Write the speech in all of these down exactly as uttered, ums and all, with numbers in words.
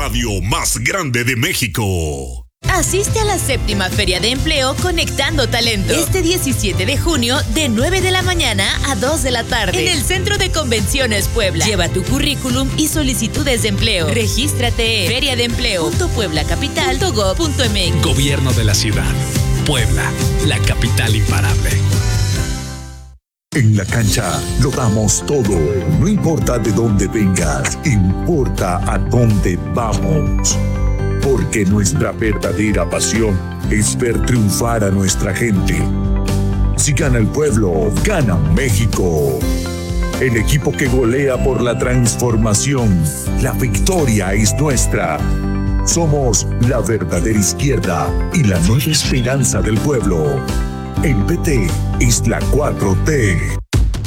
radio más grande de México. Asiste a la séptima Feria de Empleo Conectando Talento. Este diecisiete de junio, de nueve de la mañana a dos de la tarde. En el Centro de Convenciones Puebla. Lleva tu currículum y solicitudes de empleo. Regístrate en feria de empleo punto puebla capital punto gob punto eme equis. Gobierno de la ciudad. Puebla, la capital imparable. En la cancha lo damos todo. No importa de dónde vengas, importa a dónde vamos. Porque nuestra verdadera pasión es ver triunfar a nuestra gente. Si gana el pueblo, gana México. El equipo que golea por la transformación. La victoria es nuestra. Somos la verdadera izquierda y la nueva esperanza del pueblo. El P T es la cuatro T.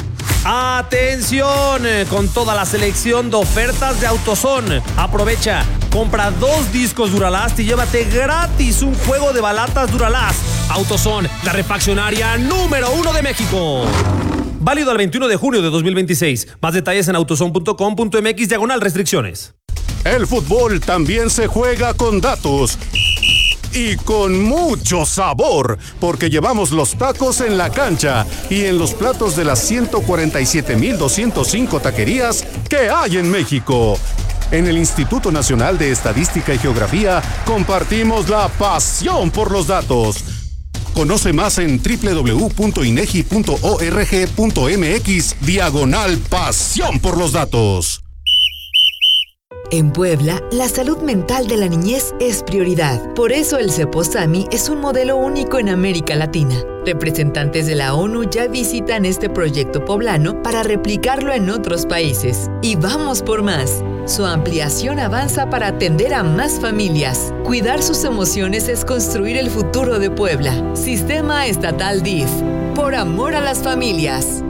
¡Atención! Con toda la selección de ofertas de AutoZone. Aprovecha, compra dos discos Duralast y llévate gratis un juego de balatas Duralast. AutoZone, la refaccionaria número uno de México. Válido al veintiuno de junio de dos mil veintiséis. Más detalles en autozone punto com punto eme equis diagonal restricciones. El fútbol también se juega con datos. Y con mucho sabor, porque llevamos los tacos en la cancha y en los platos de las ciento cuarenta y siete mil doscientos cinco taquerías que hay en México. En el Instituto Nacional de Estadística y Geografía compartimos la pasión por los datos. Conoce más en doble u doble u doble u punto inegi punto org punto eme equis diagonal pasión por los datos. En Puebla, la salud mental de la niñez es prioridad. Por eso el Ceposami es un modelo único en América Latina. Representantes de la ONU ya visitan este proyecto poblano para replicarlo en otros países. Y vamos por más. Su ampliación avanza para atender a más familias. Cuidar sus emociones es construir el futuro de Puebla. Sistema Estatal D I F. Por amor a las familias.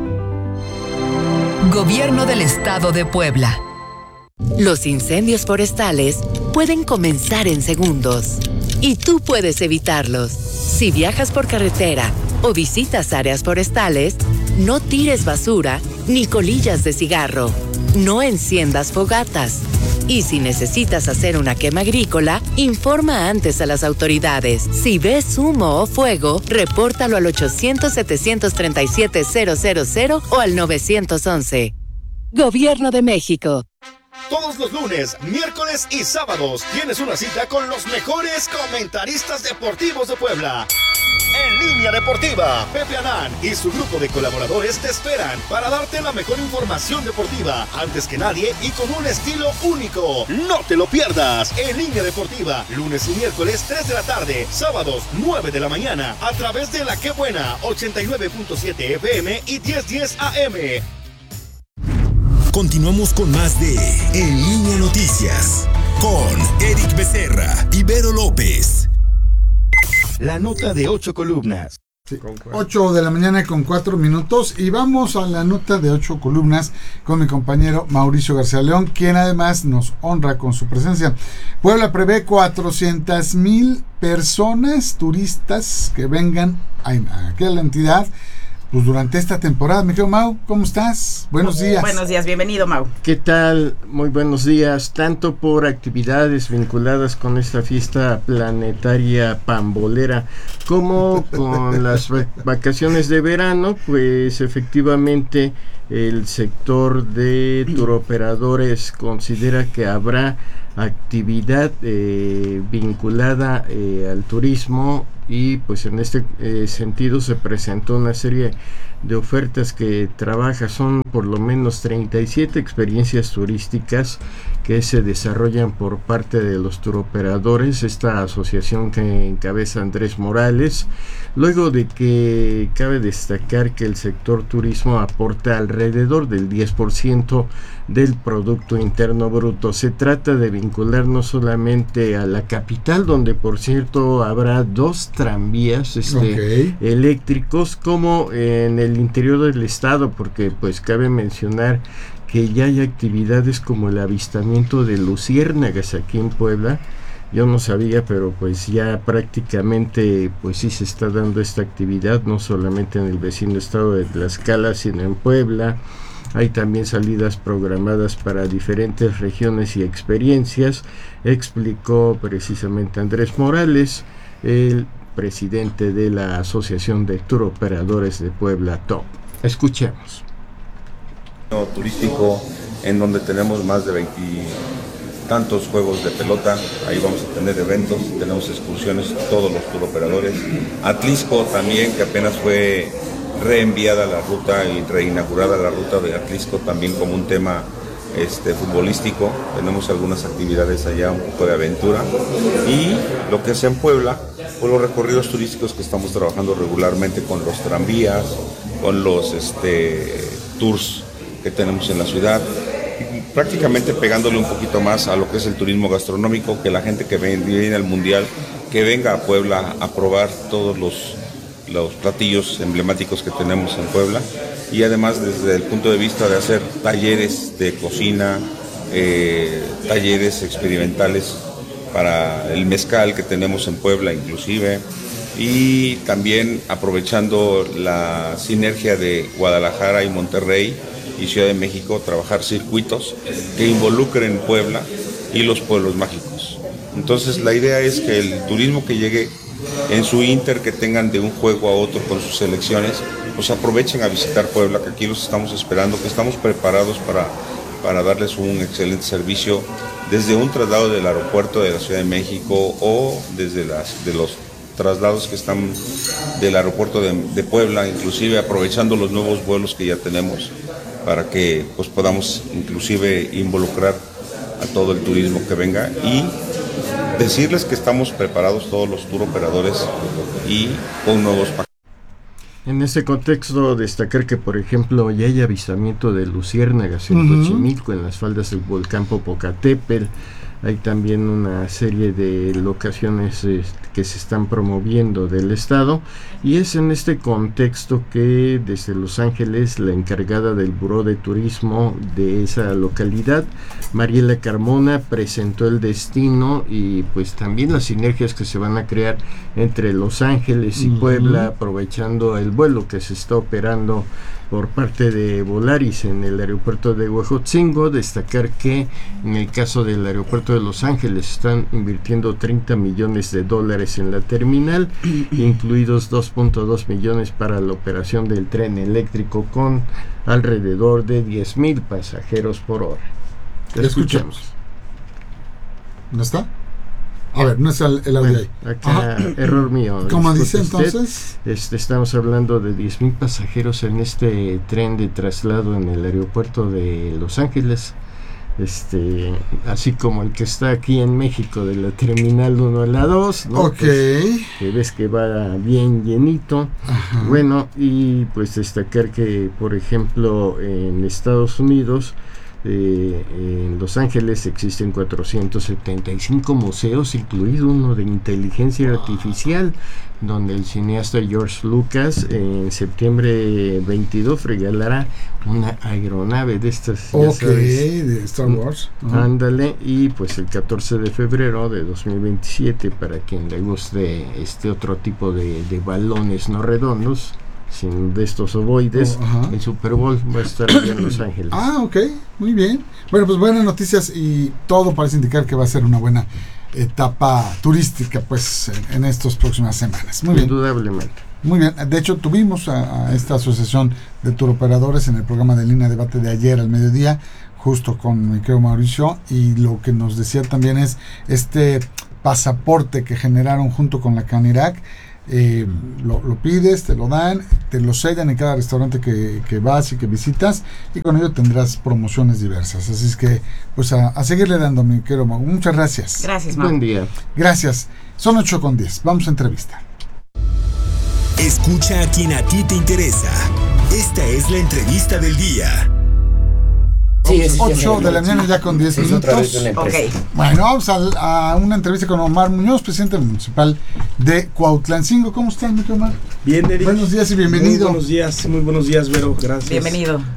Gobierno del Estado de Puebla. Los incendios forestales pueden comenzar en segundos y tú puedes evitarlos. Si viajas por carretera o visitas áreas forestales, no tires basura ni colillas de cigarro. No enciendas fogatas. Y si necesitas hacer una quema agrícola, informa antes a las autoridades. Si ves humo o fuego, repórtalo al ochocientos, setecientos treinta y siete, cero cero cero o al nueve once. Gobierno de México. Todos los lunes, miércoles y sábados tienes una cita con los mejores comentaristas deportivos de Puebla. En Línea Deportiva, Pepe Anán y su grupo de colaboradores te esperan para darte la mejor información deportiva antes que nadie y con un estilo único. No te lo pierdas. En Línea Deportiva, lunes y miércoles tres de la tarde, sábados nueve de la mañana a través de La Qué Buena ochenta y nueve punto siete F M y diez diez A M. Continuamos con más de En Línea Noticias con Eric Becerra y Vero López. La nota de ocho columnas. Sí, ocho de la mañana con cuatro minutos y vamos a la nota de ocho columnas con mi compañero Mauricio García León, quien además nos honra con su presencia. Puebla prevé cuatrocientas mil personas turistas que vengan a, aquí a la entidad pues durante esta temporada. Mi querido Mau, ¿cómo estás? Buenos días. Buenos días, bienvenido, Mau. ¿Qué tal? Muy buenos días, tanto por actividades vinculadas con esta fiesta planetaria pambolera como con las vacaciones de verano, pues efectivamente el sector de turoperadores considera que habrá actividad eh, vinculada eh, al turismo y pues en este eh, sentido se presentó una serie de ofertas que trabaja, son por lo menos treinta y siete experiencias turísticas que se desarrollan por parte de los turoperadores, esta asociación que encabeza Andrés Morales, luego de que cabe destacar que el sector turismo aporta alrededor del diez por ciento del Producto Interno Bruto. Se trata de vincular no solamente a la capital, donde por cierto habrá dos tranvías este, okay. eléctricos, como en el interior del estado, porque pues cabe mencionar que ya hay actividades como el avistamiento de luciérnagas aquí en Puebla. Yo no sabía, pero pues ya prácticamente pues sí se está dando esta actividad, no solamente en el vecino estado de Tlaxcala, sino en Puebla, Hay también salidas programadas para diferentes regiones y experiencias, explicó precisamente Andrés Morales, el presidente de la Asociación de Tour Operadores de Puebla, T O P. Escuchemos. Turístico, en donde tenemos más de veintitantos juegos de pelota, ahí vamos a tener eventos, tenemos excursiones, todos los tour operadores. Atlisco también, que apenas fue reenviada la ruta y reinaugurada la ruta de Atlisco, también como un tema este, futbolístico. Tenemos algunas actividades allá, un poco de aventura. Y lo que es en Puebla, por los recorridos turísticos que estamos trabajando regularmente con los tranvías, con los este, tours que tenemos en la ciudad, prácticamente pegándole un poquito más a lo que es el turismo gastronómico, que la gente que viene al Mundial, que venga a Puebla a probar todos los, los platillos emblemáticos que tenemos en Puebla, y además desde el punto de vista de hacer talleres de cocina, eh, talleres experimentales para el mezcal que tenemos en Puebla inclusive, y también aprovechando la sinergia de Guadalajara y Monterrey y Ciudad de México, trabajar circuitos que involucren Puebla y los pueblos mágicos. Entonces la idea es que el turismo que llegue en su inter, que tengan de un juego a otro con sus selecciones, pues aprovechen a visitar Puebla, que aquí los estamos esperando, que estamos preparados para, para darles un excelente servicio desde un traslado del aeropuerto de la Ciudad de México o desde las, de los traslados que están del aeropuerto de, de Puebla, inclusive aprovechando los nuevos vuelos que ya tenemos, para que pues podamos inclusive involucrar a todo el turismo que venga y decirles que estamos preparados todos los tour operadores y con nuevos paquetes. En este contexto, destacar que, por ejemplo, ya hay avistamiento de luciérnagas en Uh-huh. Xochimilco, en las faldas del volcán Popocatépetl. Hay también una serie de locaciones eh, que se están promoviendo del estado, y es en este contexto que desde Los Ángeles la encargada del Buró de Turismo de esa localidad, Mariela Carmona, presentó el destino y pues también las sinergias que se van a crear entre Los Ángeles y Uh-huh. Puebla, aprovechando el vuelo que se está operando por parte de Volaris en el aeropuerto de Huejotzingo. Destacar que en el caso del aeropuerto de Los Ángeles están invirtiendo treinta millones de dólares en la terminal, incluidos dos punto dos millones para la operación del tren eléctrico con alrededor de diez mil pasajeros por hora. Escuchemos. ¿No está? A ver, no es el, el audio Bueno, ahí. acá, Ajá. error mío. ¿Cómo dice disculpe usted. entonces? Este, estamos hablando de diez mil pasajeros en este tren de traslado en el aeropuerto de Los Ángeles. Este, así como el que está aquí en México de la terminal uno a la dos, ¿no? Ok. Pues, que ves que va bien llenito. Ajá. Bueno, y pues destacar que, por ejemplo, en Estados Unidos, Eh, en Los Ángeles existen cuatrocientos setenta y cinco museos, incluido uno de inteligencia artificial, donde el cineasta George Lucas en septiembre veintidós regalará una aeronave de estas, ya Ok, sabes, de Star Wars. Uh-huh. ándale, y pues el catorce de febrero de dos mil veintisiete, para quien le guste este otro tipo de, de balones no redondos, sin de estos ovoides, Oh, el Super Bowl va a estar aquí en Los Ángeles. Ah, ok, muy bien. Bueno, pues buenas noticias y todo parece indicar que va a ser una buena etapa turística pues en, en estas próximas semanas. Muy bien. Indudablemente. Muy bien. De hecho, tuvimos a, a esta asociación de turoperadores en el programa de Línea Debate de ayer al mediodía, justo con mi querido Mauricio, y lo que nos decía también es este pasaporte que generaron junto con la Canirac. Eh, lo, lo pides, te lo dan, te lo sellan en cada restaurante que, que vas y que visitas, y con ello tendrás promociones diversas. Así es que, pues a, a seguirle dando, mi querido Mau. Muchas gracias. Gracias, Mau. Buen día. Gracias. Son ocho con diez. Vamos a entrevista. Escucha a quien a ti te interesa. Esta es la entrevista del día. Sí, ocho de la mañana ya con diez minutos. Okay. Bueno, vamos a, a una entrevista con Omar Muñoz, presidente municipal de Cuautlancingo. ¿Cómo estás, mi querido Omar? Bien, Eric. Buenos días y bienvenido. Muy buenos días, muy buenos días, Vero. Gracias. Bienvenido.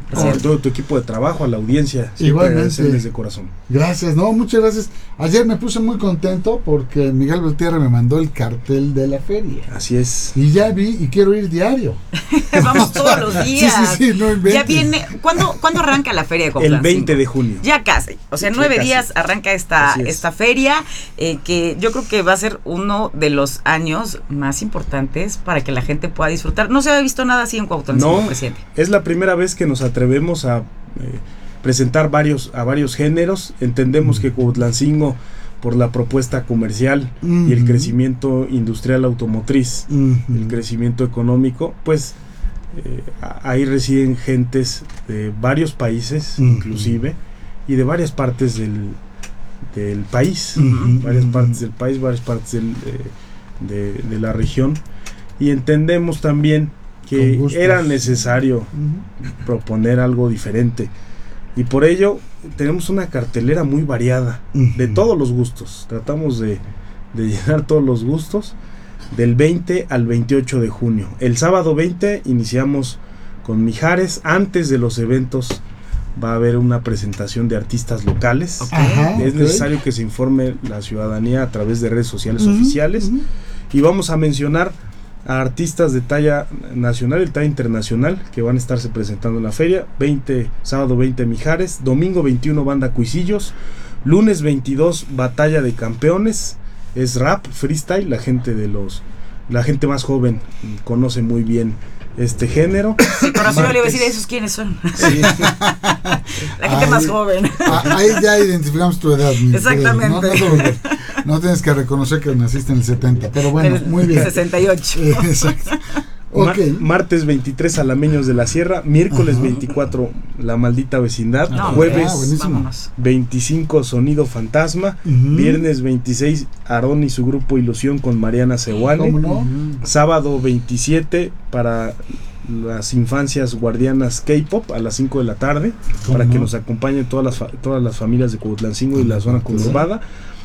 A todo tu equipo de trabajo, a la audiencia. Siempre agradecerles de corazón. Gracias, no, muchas gracias. Ayer me puse muy contento porque Miguel Beltierra me mandó el cartel de la feria. Así es. Y ya vi y quiero ir diario. Vamos todos los días. Sí, sí, sí, no inventes. Ya viene. ¿Cuándo, ¿cuándo arranca la feria de Cuautlancingo? El veinte de junio. Ya casi. O sea, nueve casi. días arranca esta, esta feria, eh, que yo creo que va a ser uno de los años más importantes para que la gente pueda disfrutar. No se había visto nada así en Cuautlancingo, no, presidente. Es la primera vez que nos atrevemos a eh, presentar varios a varios géneros. Entendemos mm. que Cuautlancingo, por la propuesta comercial mm. y el crecimiento industrial automotriz, mm. el crecimiento económico, pues eh, ahí residen gentes de varios países, mm. inclusive, y de varias partes del, del país, mm. varias partes del país, varias partes del, de, de, de la región, y entendemos también que era necesario uh-huh. proponer algo diferente, y por ello tenemos una cartelera muy variada, uh-huh. de todos los gustos. Tratamos de, de llenar todos los gustos del veinte al veintiocho de junio. El sábado veinte iniciamos con Mijares. Antes de los eventos va a haber una presentación de artistas locales. Ajá, es okay. necesario que se informe la ciudadanía a través de redes sociales uh-huh, oficiales uh-huh. y vamos a mencionar a artistas de talla nacional y talla internacional que van a estarse presentando en la feria. veinte, sábado veinte Mijares, domingo veintiuno Banda Cuisillos, lunes veintidós Batalla de Campeones, es rap, freestyle, la gente de los la gente más joven conoce muy bien este género. Sí, por eso yo le iba a decir, ¿esos quiénes son? Sí. La gente ahí, más joven. Ahí ya identificamos tu edad. Exactamente. No, no, no, no tienes que reconocer que naciste en el setenta, pero bueno, el, muy bien. sesenta y ocho. Eh, exacto. Okay. Mar- martes veintitrés Alameños de la Sierra, miércoles Ajá. veinticuatro La Maldita Vecindad, no, jueves ah, veinticinco Sonido Fantasma, uh-huh. viernes veintiséis Aarón y su grupo Ilusión con Mariana Sehuane, ¿Cómo no? uh-huh. sábado veintisiete para las infancias guardianas K-pop a las cinco de la tarde, para no? que nos acompañen todas las, fa- todas las familias de Cuautlancingo y la zona conurbada.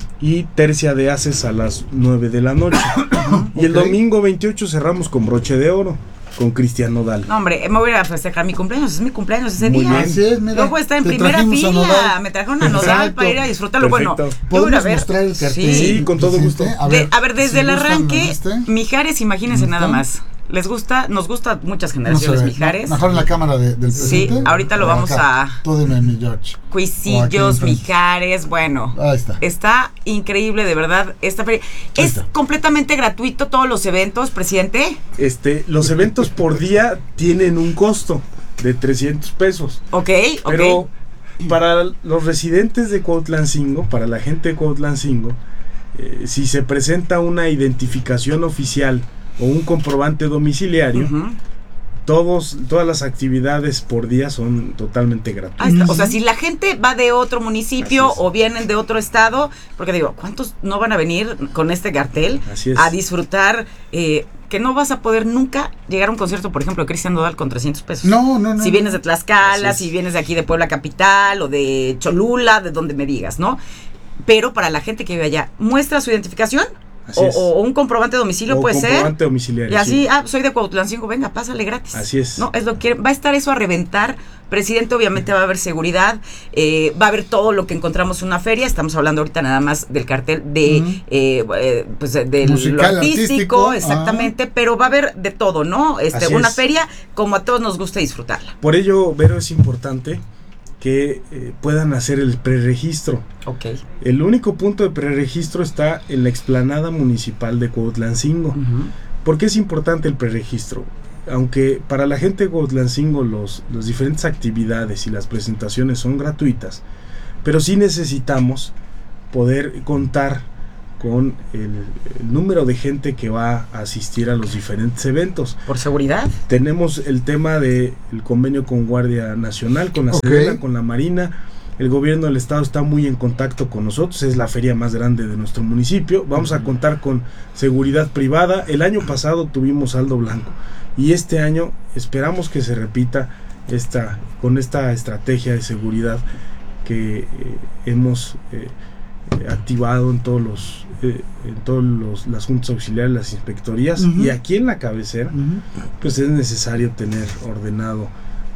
Y tercia de haces a las nueve de la noche. Y el okay. domingo veintiocho cerramos con broche de oro, con Cristian Nodal. No, hombre, me voy a festejar mi cumpleaños, es mi cumpleaños ese Muy día. bien. Así es, mira, yo voy a estar en primera fila, me trajeron a Nodal para ir a disfrutarlo. Perfecto. Bueno, ¿podemos ver? mostrar el cartel? Sí, sí con todo gusto. A ver, de, a ver desde si el arranque, este. Mijares, imagínense nada más. Les gusta, nos gusta muchas generaciones no Mijares. Mejor en la cámara de, del presidente. Sí, ahorita lo vamos acá. a... Todo en mi George. Cuisillos, Mijares, bueno. Ahí está. Está increíble, de verdad, esta feria. ¿Es está. completamente gratuito todos los eventos, presidente? Este, los eventos por día tienen un costo de trescientos pesos. Ok, ok. Pero para los residentes de Cuautlancingo, para la gente de Cuautlancingo, eh, si se presenta una identificación oficial o un comprobante domiciliario, uh-huh. todos, todas las actividades por día son totalmente gratuitas. O sea, si la gente va de otro municipio o vienen de otro estado, porque digo, ¿cuántos no van a venir con este cartel a disfrutar? Eh, que no vas a poder nunca llegar a un concierto, por ejemplo, de Cristian Nodal con trescientos pesos. No, no, no. Si vienes de Tlaxcala, si vienes de aquí de Puebla Capital o de Cholula, de donde me digas, ¿no? Pero para la gente que vive allá, muestra su identificación. O, o un comprobante de domicilio o puede comprobante ser. Comprobante domiciliario. Y así, sí. ah, soy de Cuautlancingo, venga, pásale gratis. Así es. No, es lo que va a estar eso a reventar. Presidente, obviamente va a haber seguridad, eh, va a haber todo lo que encontramos en una feria. Estamos hablando ahorita nada más del cartel de, uh-huh. eh, eh, pues del musical, lo artístico, artístico, exactamente, ah. pero va a haber de todo, ¿no? Este, Así una es. feria como a todos nos gusta disfrutarla. Por ello, Vero, es importante que eh, puedan hacer el preregistro. Okay. El único punto de preregistro está en la explanada municipal de Cuautlancingo. Uh-huh. ¿Por qué es importante el preregistro? Aunque para la gente de Cuautlancingo los, los diferentes actividades y las presentaciones son gratuitas, pero sí necesitamos poder contar con el, el número de gente que va a asistir a los diferentes eventos. ¿Por seguridad? Tenemos el tema del convenio con Guardia Nacional, con la okay. Sedena, con la Marina. El gobierno del estado está muy en contacto con nosotros, es la feria más grande de nuestro municipio. Vamos uh-huh. a contar con seguridad privada. El año pasado tuvimos saldo blanco y este año esperamos que se repita esta, con esta estrategia de seguridad que eh, hemos eh, activado en todos los eh, en todos los las juntas auxiliares, las inspectorías, uh-huh. y aquí en la cabecera uh-huh. pues es necesario tener ordenado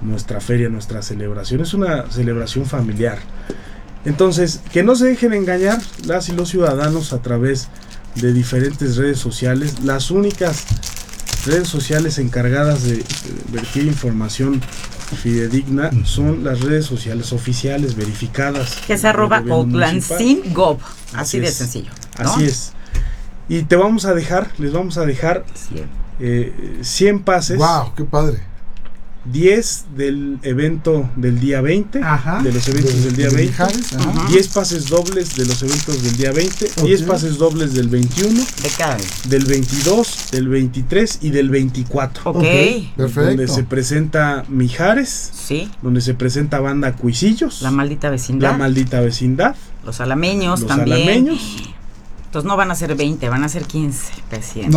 nuestra feria, nuestra celebración. Es una celebración familiar. Entonces, que no se dejen engañar las y los ciudadanos a través de diferentes redes sociales. Las únicas redes sociales encargadas de, de vertir información fidedigna son las redes sociales oficiales verificadas, que es arroba Cuautlancingo, así de sencillo, ¿no? Así es. Y te vamos a dejar, les vamos a dejar eh, cien pases. Wow, qué padre. diez del evento del día veinte, ajá, de los eventos de, del día de veinte, Mijares, diez pases dobles de los eventos del día veinte, okay, diez pases dobles del veintiuno, de cada vez, del veintidós, del veintitrés y del veinticuatro. Ok, okay, perfecto. Donde se presenta Mijares, sí, donde se presenta Banda Cuisillos, La Maldita Vecindad, La Maldita Vecindad, Los Alameños los también. Alameños. Entonces no van a ser veinte, van a ser quince, presidente. No,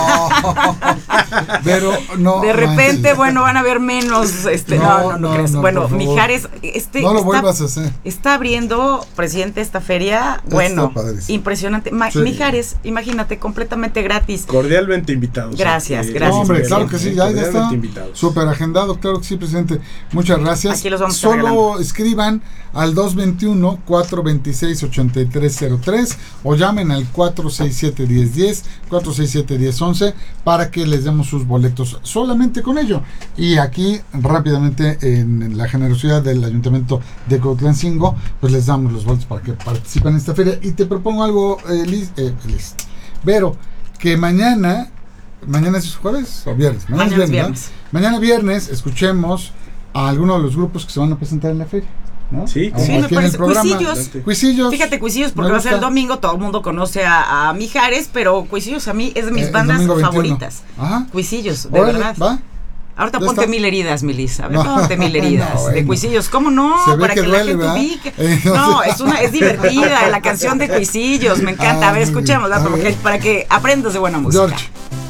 pero no. De repente, manches, bueno, van a haber menos, este, no, no, no, no, no crees. No, bueno, Mijares, este, no lo está, vuelvas a hacer. Está abriendo, presidente, esta feria, bueno, impresionante. Ma, sí. Mijares, imagínate, completamente gratis. Cordialmente invitados. Gracias, eh, gracias. No, hombre, claro que sí, ya, ya está. Súper agendado, claro que sí, presidente. Muchas gracias. Aquí los vamos Solo regalando. Escriban al dos veintiuno, cuatrocientos veintiséis, ochenta y tres cero tres o llamen al cuatro seis siete, diez diez, cuatro seis siete, diez once para que les demos sus boletos solamente con ello. Y aquí rápidamente en la generosidad del Ayuntamiento de Cuautlancingo, pues les damos los boletos para que participen en esta feria. Y te propongo algo, eh, Liz, eh, Liz, Vero, que mañana, mañana es jueves o viernes, mañana, mañana es viernes, viernes. ¿no? Mañana viernes escuchemos a algunos de los grupos que se van a presentar en la feria. ¿No? Sí, sí, me parece. Cuisillos. Cuisillos. Fíjate, Cuisillos, porque va a ser el domingo, todo el mundo conoce a, a Mijares, pero Cuisillos a mí es de mis eh, bandas favoritas. Ajá. Cuisillos, de Órale, verdad. ¿va? Ahorita ponte está? mil heridas, Melissa. A ver, no, ponte mil heridas. No, bueno. De Cuisillos, ¿cómo no? Se ve Para que, que duele, la gente ubique. Eh, no, no es una, es divertida la canción de Cuisillos, me encanta. Ah, a ver, escuchemos, para que, para que aprendas de buena música. George.